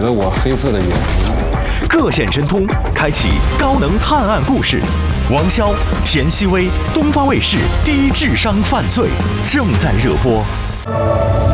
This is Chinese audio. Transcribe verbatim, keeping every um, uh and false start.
了我黑色的眼睛。 各显神通，开启高能探案故事。王骁、田曦薇，东方卫视低智商犯罪正在热播。